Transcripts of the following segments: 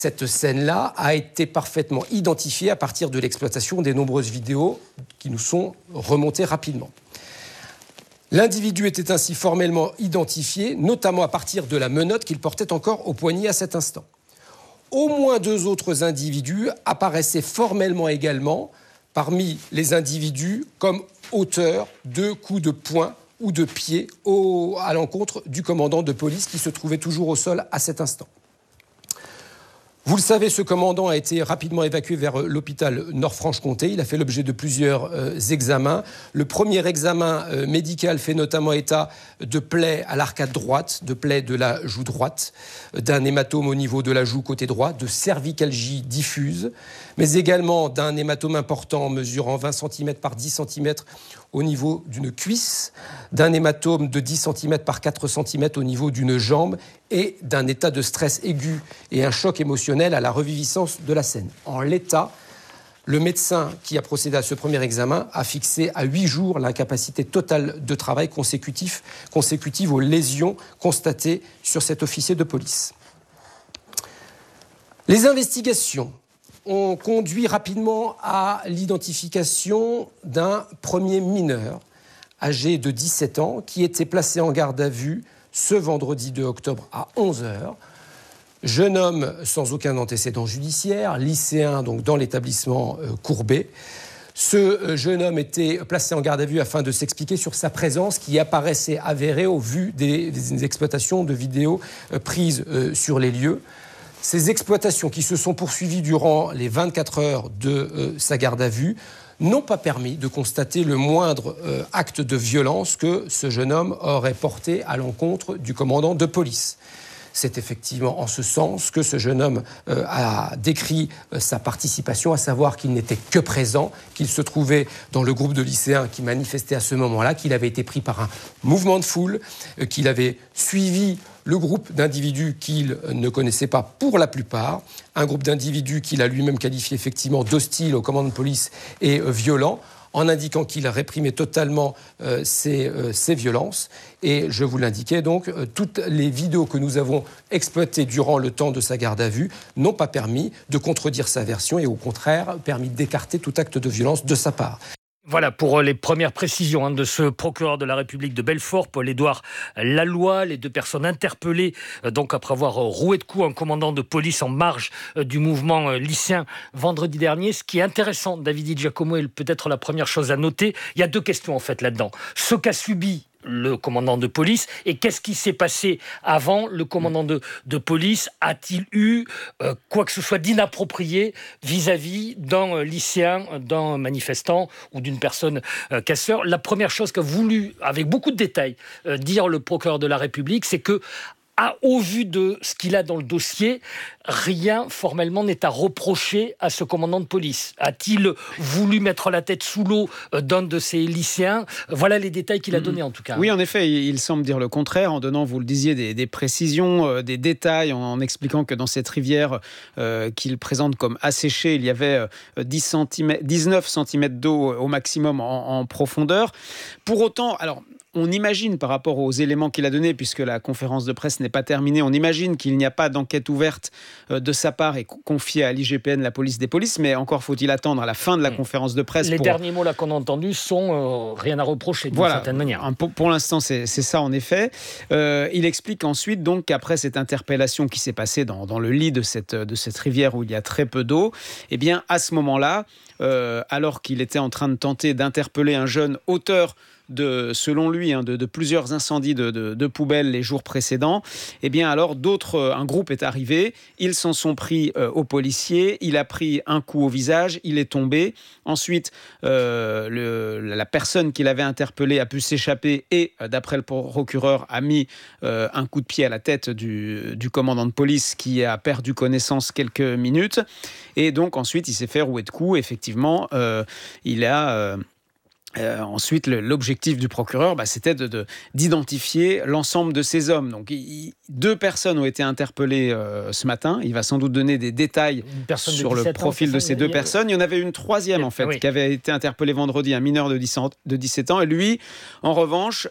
Cette scène-là a été parfaitement identifiée à partir de l'exploitation des nombreuses vidéos qui nous sont remontées rapidement. L'individu était ainsi formellement identifié, notamment à partir de la menotte qu'il portait encore au poignet à cet instant. Au moins 2 autres individus apparaissaient formellement également parmi les individus comme auteurs de coups de poing ou de pied à l'encontre du commandant de police qui se trouvait toujours au sol à cet instant. Vous le savez, ce commandant a été rapidement évacué vers l'hôpital Nord-Franche-Comté. Il a fait l'objet de plusieurs examens. Le premier examen médical fait notamment état de plaies à l'arcade droite, de plaies de la joue droite, d'un hématome au niveau de la joue côté droit, de cervicalgie diffuse, mais également d'un hématome important mesurant 20 cm par 10 cm au niveau d'une cuisse, d'un hématome de 10 cm par 4 cm au niveau d'une jambe et d'un état de stress aigu et un choc émotionnel à la reviviscence de la scène. En l'état, le médecin qui a procédé à ce premier examen a fixé à 8 jours l'incapacité totale de travail consécutive aux lésions constatées sur cet officier de police. Les investigations ont conduit rapidement à l'identification d'un premier mineur âgé de 17 ans qui était placé en garde à vue ce vendredi 2 octobre à 11h. Jeune homme sans aucun antécédent judiciaire, lycéen donc dans l'établissement Courbet. Ce jeune homme était placé en garde à vue afin de s'expliquer sur sa présence qui apparaissait avérée au vu des exploitations de vidéos prises sur les lieux. Ces exploitations qui se sont poursuivies durant les 24 heures de sa garde à vue n'ont pas permis de constater le moindre acte de violence que ce jeune homme aurait porté à l'encontre du commandant de police. C'est effectivement en ce sens que ce jeune homme a décrit sa participation, à savoir qu'il n'était que présent, qu'il se trouvait dans le groupe de lycéens qui manifestait à ce moment-là, qu'il avait été pris par un mouvement de foule, qu'il avait suivi le groupe d'individus qu'il ne connaissait pas pour la plupart, un groupe d'individus qu'il a lui-même qualifié effectivement d'hostile au commandant de police et violent, en indiquant qu'il réprimait totalement ces violences. Et je vous l'indiquais donc, toutes les vidéos que nous avons exploitées durant le temps de sa garde à vue n'ont pas permis de contredire sa version et au contraire permis d'écarter tout acte de violence de sa part. Voilà pour les premières précisions de ce procureur de la République de Belfort, Paul-Édouard Lalloy. Les 2 personnes interpellées donc après avoir roué de coups un commandant de police en marge du mouvement lycéen vendredi dernier. Ce qui est intéressant, David Di Giacomo, et peut-être la première chose à noter, il y a 2 questions en fait là-dedans. Ce qu'a subi le commandant de police et qu'est-ce qui s'est passé avant? Le commandant de police a-t-il eu quoi que ce soit d'inapproprié vis-à-vis d'un lycéen, d'un manifestant ou d'une personne casseur? La première chose qu'a voulu, avec beaucoup de détails, dire le procureur de la République, c'est que au vu de ce qu'il a dans le dossier, rien formellement n'est à reprocher à ce commandant de police. A-t-il voulu mettre la tête sous l'eau d'un de ces lycéens? Voilà les détails qu'il a donnés en tout cas. Oui, en effet, il semble dire le contraire en donnant, vous le disiez, des précisions, des détails, en expliquant que dans cette rivière qu'il présente comme asséchée, il y avait 19 cm d'eau au maximum en profondeur. Pour autant, alors, on imagine par rapport aux éléments qu'il a donnés, puisque la conférence de presse n'est pas terminée, on imagine qu'il n'y a pas d'enquête ouverte de sa part et confiée à l'IGPN, la police des polices, mais encore faut-il attendre à la fin de la conférence de presse. Les derniers mots là qu'on a entendus sont rien à reprocher d'une certaine manière. Pour l'instant, c'est ça en effet. Il explique ensuite donc qu'après cette interpellation qui s'est passée dans le lit de cette rivière où il y a très peu d'eau, eh bien à ce moment-là, alors qu'il était en train de tenter d'interpeller un jeune auteur selon lui, de plusieurs incendies de poubelles les jours précédents, eh bien alors un groupe est arrivé, ils s'en sont pris aux policiers, il a pris un coup au visage, il est tombé. Ensuite, la personne qui l'avait interpellé a pu s'échapper et, d'après le procureur, a mis un coup de pied à la tête du commandant de police qui a perdu connaissance quelques minutes. Et donc ensuite, il s'est fait rouer de coups. Effectivement, il a... Ensuite, l'objectif du procureur, c'était d'identifier l'ensemble de ces hommes. Donc, 2 personnes ont été interpellées ce matin. Il va sans doute donner des détails sur le profil de ces 2 personnes. Il y en avait une troisième, en fait, qui avait été interpellée vendredi, un mineur de 17 ans. Et lui, en revanche,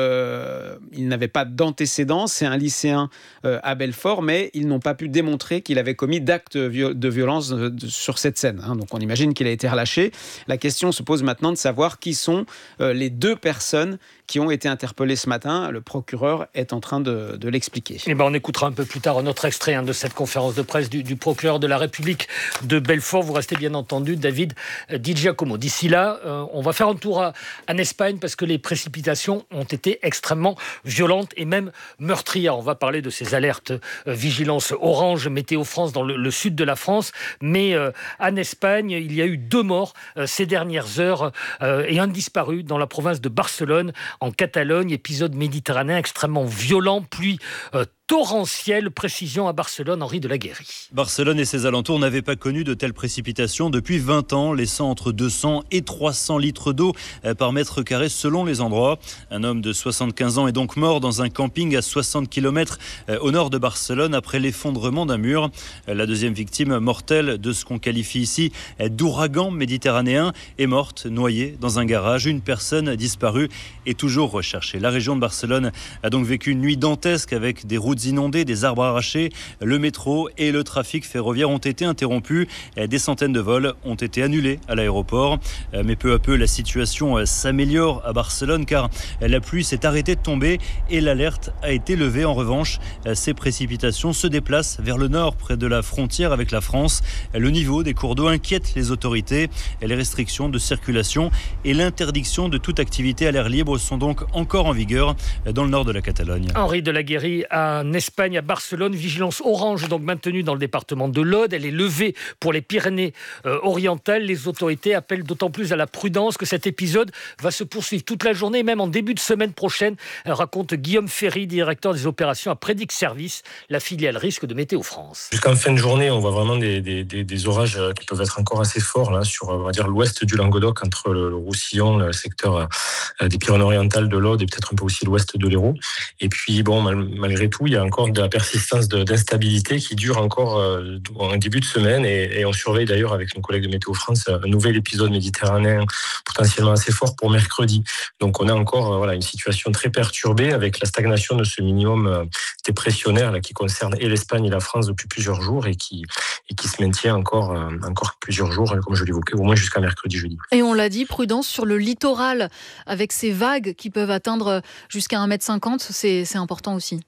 il n'avait pas d'antécédents. C'est un lycéen à Belfort, mais ils n'ont pas pu démontrer qu'il avait commis d'actes de violence sur cette scène. Donc on imagine qu'il a été relâché. La question se pose maintenant de savoir qui sont les 2 personnes qui ont été interpellées ce matin. Le procureur est en train de l'expliquer. Et on écoutera un peu plus tard un autre extrait de cette conférence de presse du procureur de la République de Belfort. Vous restez bien entendu, David Di Giacomo. D'ici là, on va faire un tour en Espagne parce que les précipitations ont été extrêmement violentes et même meurtrières. On va parler de ces alertes vigilance orange Météo France dans le sud de la France. Mais en Espagne, il y a eu 2 morts ces dernières heures et un disparu dans la province de Barcelone, en Catalogne. Épisode méditerranéen extrêmement violent, pluie torrentielle. Précision à Barcelone, Henri de la Guérie. Barcelone et ses alentours n'avaient pas connu de telles précipitations depuis 20 ans, laissant entre 200 et 300 litres d'eau par mètre carré selon les endroits. Un homme de 75 ans est donc mort dans un camping à 60 km au nord de Barcelone après l'effondrement d'un mur. La deuxième victime mortelle de ce qu'on qualifie ici d'ouragan méditerranéen est morte noyée dans un garage. Une personne disparue est toujours recherchée. La région de Barcelone a donc vécu une nuit dantesque avec des routes inondées, des arbres arrachés. Le métro et le trafic ferroviaire ont été interrompus. Des centaines de vols ont été annulés à l'aéroport. Mais peu à peu, la situation s'améliore à Barcelone car la pluie s'est arrêtée de tomber et l'alerte a été levée. En revanche, ces précipitations se déplacent vers le nord, près de la frontière avec la France. Le niveau des cours d'eau inquiète les autorités. Les restrictions de circulation et l'interdiction de toute activité à l'air libre sont donc encore en vigueur dans le nord de la Catalogne. Henri de la Guérie en Espagne, à Barcelone, vigilance orange donc maintenue dans le département de l'Aude. Elle est levée pour les Pyrénées-Orientales. Les autorités appellent d'autant plus à la prudence que cet épisode va se poursuivre toute la journée, même en début de semaine prochaine, raconte Guillaume Ferry, directeur des opérations à Prédic Service, la filiale risque de Météo France. Jusqu'en fin de journée, on voit vraiment des orages qui peuvent être encore assez forts là, sur on va dire, l'ouest du Languedoc, entre le Roussillon, le secteur des Pyrénées-Orientales, de l'Aude et peut-être un peu aussi l'ouest de l'Hérault. Et puis, malgré tout, il y a encore de la persistance d'instabilité qui dure encore en début de semaine et on surveille d'ailleurs avec nos collègues de Météo France un nouvel épisode méditerranéen potentiellement assez fort pour mercredi. Donc on a encore une situation très perturbée avec la stagnation de ce minimum dépressionnaire là, qui concerne et l'Espagne et la France depuis plusieurs jours et qui se maintient encore plusieurs jours, comme je l'évoquais, au moins jusqu'à mercredi, jeudi. Et on l'a dit, prudence sur le littoral avec ces vagues qui peuvent atteindre jusqu'à 1,50 m, c'est important aussi.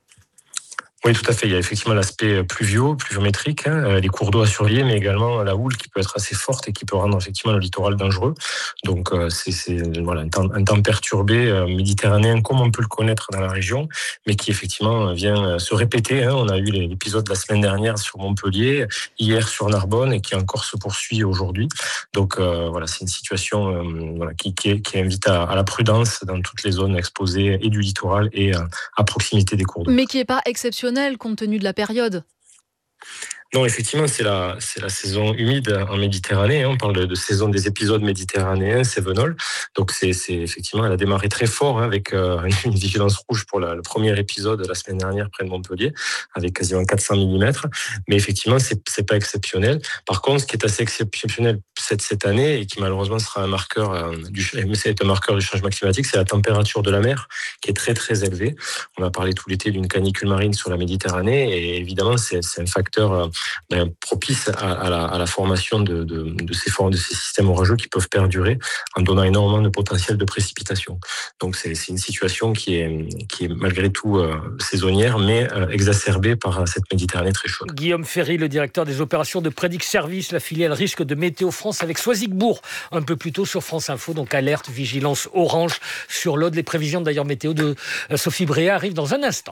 Oui, tout à fait. Il y a effectivement l'aspect pluviométrique, les cours d'eau à surveiller, mais également la houle qui peut être assez forte et qui peut rendre effectivement le littoral dangereux. Donc, c'est un temps perturbé méditerranéen comme on peut le connaître dans la région, mais qui effectivement vient se répéter. On a eu l'épisode de la semaine dernière sur Montpellier, hier sur Narbonne et qui encore se poursuit aujourd'hui. Donc, c'est une situation qui invite à la prudence dans toutes les zones exposées et du littoral et à proximité des cours d'eau. Mais qui n'est pas exceptionnel compte tenu de la période. Non, effectivement, c'est la saison humide en Méditerranée. On parle de saison des épisodes méditerranéens, cévenols. Donc, c'est effectivement, elle a démarré très fort avec une vigilance rouge pour le premier épisode la semaine dernière près de Montpellier, avec quasiment 400 mm. Mais effectivement, c'est pas exceptionnel. Par contre, ce qui est assez exceptionnel cette année et qui malheureusement sera un marqueur du changement climatique, c'est la température de la mer qui est très très élevée. On a parlé tout l'été d'une canicule marine sur la Méditerranée et évidemment, c'est un facteur propice à la formation de ces systèmes orageux qui peuvent perdurer en donnant énormément de potentiel de précipitation. Donc c'est une situation qui est malgré tout saisonnière, mais exacerbée par cette Méditerranée très chaude. Guillaume Ferry, le directeur des opérations de Prédic Service, la filiale risque de Météo France avec Soisigbourg, un peu plus tôt sur France Info. Donc alerte, vigilance orange sur l'Aude. Les prévisions d'ailleurs météo de Sophie Bréa arrivent dans un instant.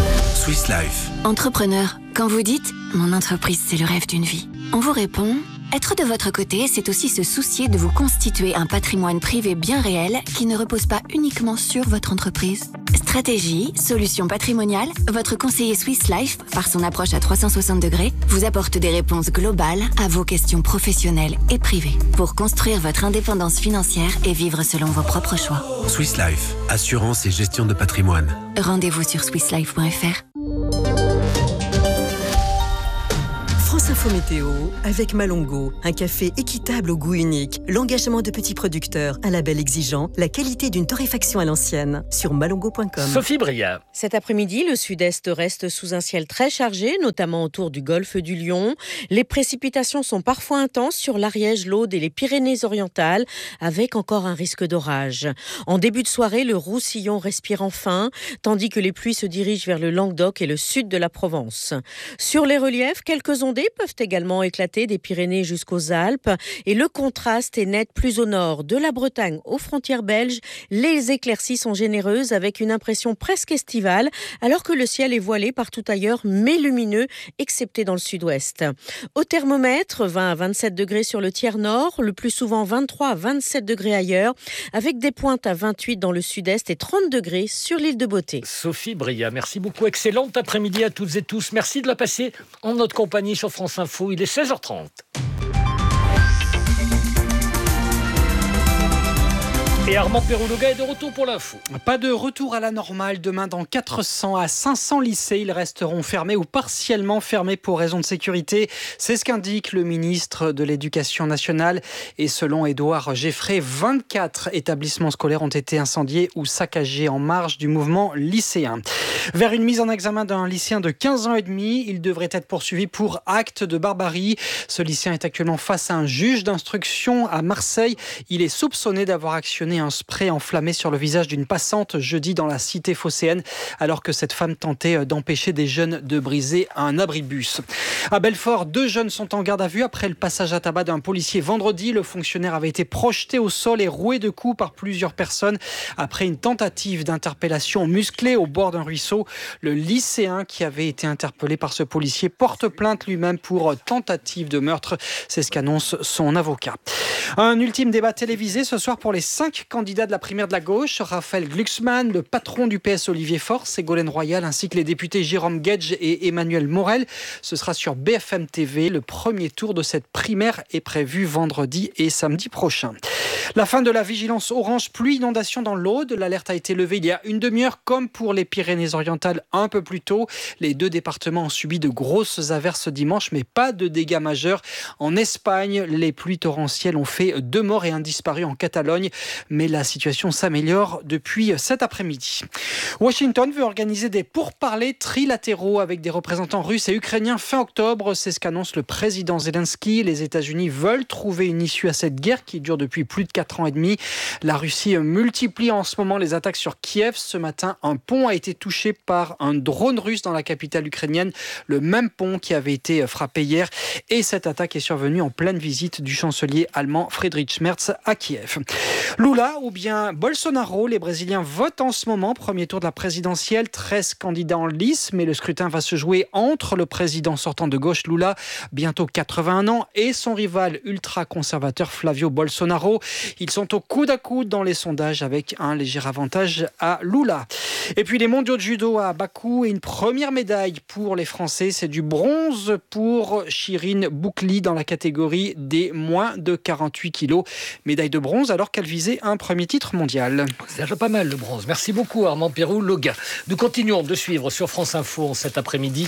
Swiss Life. Entrepreneur, quand vous dites « Mon entreprise, c'est le rêve d'une vie », on vous répond « Être de votre côté, c'est aussi se soucier de vous constituer un patrimoine privé bien réel qui ne repose pas uniquement sur votre entreprise. Stratégie, solutions patrimoniales, votre conseiller Swiss Life, par son approche à 360 degrés, vous apporte des réponses globales à vos questions professionnelles et privées pour construire votre indépendance financière et vivre selon vos propres choix. Swiss Life, assurance et gestion de patrimoine. Rendez-vous sur swisslife.fr. France Info Météo avec Malongo, un café équitable au goût unique, l'engagement de petits producteurs, un label exigeant, la qualité d'une torréfaction à l'ancienne. Sur malongo.com. Sophie Bria. Cet après-midi, le sud-est reste sous un ciel très chargé, notamment autour du golfe du Lion. Les précipitations sont parfois intenses sur l'Ariège, l'Aude et les Pyrénées-Orientales, avec encore un risque d'orage. En début de soirée, le Roussillon respire enfin, tandis que les pluies se dirigent vers le Languedoc et le sud de la Provence. Sur les reliefs, quelques ondées peuvent également éclater des Pyrénées jusqu'aux Alpes et le contraste est net plus au nord. De la Bretagne aux frontières belges, les éclaircies sont généreuses avec une impression presque estivale alors que le ciel est voilé partout ailleurs mais lumineux, excepté dans le sud-ouest. Au thermomètre, 20 à 27 degrés sur le tiers nord, le plus souvent 23 à 27 degrés ailleurs, avec des pointes à 28 dans le sud-est et 30 degrés sur l'île de Beauté. Sophie Bria, merci beaucoup. Excellente après-midi à toutes et tous. Merci de la passer en notre compagnie sur France Info. Il est 16h30. Et Armand Pérouloga est de retour pour l'info. Pas de retour à la normale. Demain, dans 400 à 500 lycées, ils resteront fermés ou partiellement fermés pour raison de sécurité. C'est ce qu'indique le ministre de l'Éducation nationale. Et selon Édouard Geffray, 24 établissements scolaires ont été incendiés ou saccagés en marge du mouvement lycéen. Vers une mise en examen d'un lycéen de 15 ans et demi, il devrait être poursuivi pour acte de barbarie. Ce lycéen est actuellement face à un juge d'instruction à Marseille. Il est soupçonné d'avoir actionné un spray enflammé sur le visage d'une passante jeudi dans la cité phocéenne alors que cette femme tentait d'empêcher des jeunes de briser un abribus. À Belfort, 2 jeunes sont en garde à vue après le passage à tabac d'un policier vendredi. Le fonctionnaire avait été projeté au sol et roué de coups par plusieurs personnes après une tentative d'interpellation musclée au bord d'un ruisseau. Le lycéen qui avait été interpellé par ce policier porte plainte lui-même pour tentative de meurtre. C'est ce qu'annonce son avocat. Un ultime débat télévisé ce soir pour les 5 candidats de la primaire de la gauche. Raphaël Glucksmann, le patron du PS Olivier Faure, Ségolène Royal ainsi que les députés Jérôme Guedj et Emmanuel Morel. Ce sera sur BFM TV. Le premier tour de cette primaire est prévu vendredi et samedi prochain. La fin de la vigilance orange pluie inondation dans l'Aude. L'alerte a été levée il y a une demi-heure comme pour les Pyrénées-Orientales un peu plus tôt. Les 2 départements ont subi de grosses averses dimanche mais pas de dégâts majeurs. En Espagne, les pluies torrentielles ont fait 2 morts et un disparu en Catalogne. Mais la situation s'améliore depuis cet après-midi. Washington veut organiser des pourparlers trilatéraux avec des représentants russes et ukrainiens fin octobre. C'est ce qu'annonce le président Zelensky. Les États-Unis veulent trouver une issue à cette guerre qui dure depuis plus de 4 ans et demi. La Russie multiplie en ce moment les attaques sur Kiev. Ce matin, un pont a été touché par un drone russe dans la capitale ukrainienne. Le même pont qui avait été frappé hier. Et cette attaque est survenue en pleine visite du chancelier allemand Friedrich Merz à Kiev. Lula ou bien Bolsonaro, les Brésiliens votent en ce moment. Premier tour de la présidentielle, 13 candidats en lice, mais le scrutin va se jouer entre le président sortant de gauche Lula, bientôt 81 ans, et son rival ultra-conservateur Flavio Bolsonaro. Ils sont au coude à coude dans les sondages avec un léger avantage à Lula. Et puis les mondiaux de judo à Bakou et une première médaille pour les Français, c'est du bronze pour Chirine Boukli dans la catégorie des moins de 48 kilos. Médaille de bronze alors qu'elle visait un premier titre mondial. C'est déjà pas mal le bronze. Merci beaucoup Armand Pérouloga. Nous continuons de suivre sur France Info cet après-midi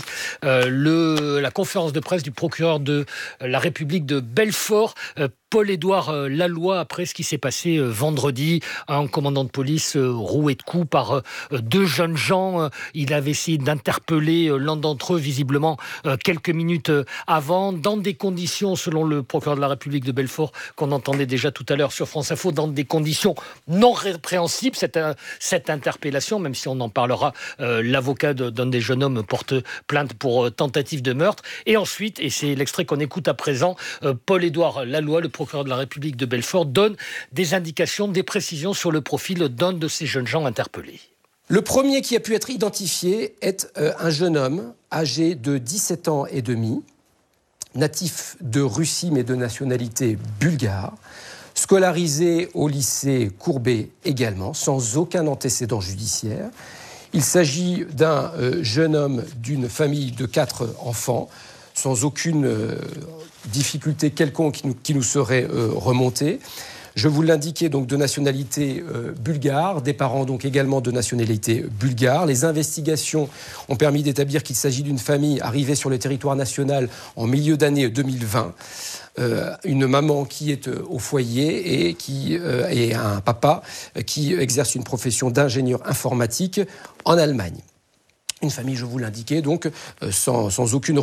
la conférence de presse du procureur de la République de Belfort. Paul-Édouard Lalloy, après ce qui s'est passé vendredi, un commandant de police roué de coups par 2 jeunes gens. Il avait essayé d'interpeller l'un d'entre eux, visiblement, quelques minutes avant, dans des conditions, selon le procureur de la République de Belfort, qu'on entendait déjà tout à l'heure sur France Info, dans des conditions non répréhensibles, cette interpellation, même si on en parlera, l'avocat d'un des jeunes hommes porte plainte pour tentative de meurtre. Et ensuite, et c'est l'extrait qu'on écoute à présent, Paul-Édouard Lalloy, le procureur de la République de Belfort, donne des indications, des précisions sur le profil d'un de ces jeunes gens interpellés. Le premier qui a pu être identifié est un jeune homme âgé de 17 ans et demi, natif de Russie mais de nationalité bulgare, scolarisé au lycée Courbet également, sans aucun antécédent judiciaire. Il s'agit d'un jeune homme d'une famille de 4 enfants, sans aucune difficulté quelconque qui nous serait remontée. Je vous l'indiquais, donc de nationalité bulgare, des parents donc également de nationalité bulgare. Les investigations ont permis d'établir qu'il s'agit d'une famille arrivée sur le territoire national en milieu d'année 2020. Une maman qui est au foyer et un papa qui exerce une profession d'ingénieur informatique en Allemagne. Une famille, je vous l'indiquais, donc sans aucune